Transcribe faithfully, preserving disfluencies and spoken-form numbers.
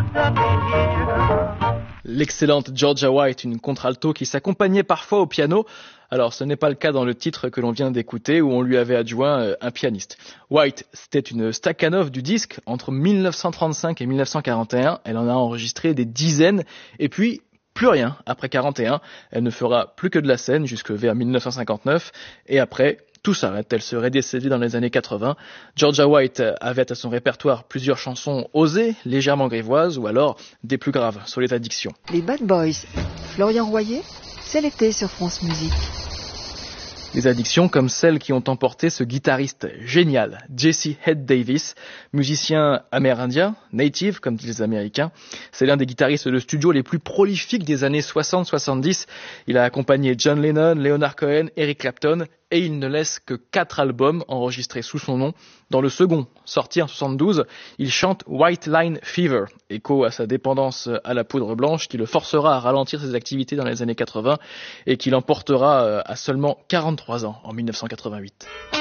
L'excellente Georgia White, une contralto qui s'accompagnait parfois au piano. Alors ce n'est pas le cas dans le titre que l'on vient d'écouter où on lui avait adjoint un pianiste. White, c'était une Stakhanov du disque entre dix-neuf cent trente-cinq et dix-neuf cent quarante et un. Elle en a enregistré des dizaines et puis plus rien après quarante et un. Elle ne fera plus que de la scène jusque vers dix-neuf cent cinquante-neuf et après tout s'arrête. Elle serait décédée dans les années quatre-vingts. Georgia White avait à son répertoire plusieurs chansons osées, légèrement grivoises ou alors des plus graves sur l'état d'addiction. Les Bad Boys, Florian Royer, c'est l'été sur France Musique. Des addictions comme celles qui ont emporté ce guitariste génial, Jesse Head Davis, musicien amérindien, native comme disent les Américains. C'est l'un des guitaristes de studio les plus prolifiques des années soixante soixante-dix. Il a accompagné John Lennon, Leonard Cohen, Eric Clapton et il ne laisse que quatre albums enregistrés sous son nom. Dans le second, sorti en soixante-douze, il chante White Line Fever, écho à sa dépendance à la poudre blanche qui le forcera à ralentir ses activités dans les années quatre-vingts et qui l'emportera à seulement quarante-trois ans en dix-neuf cent quatre-vingt-huit.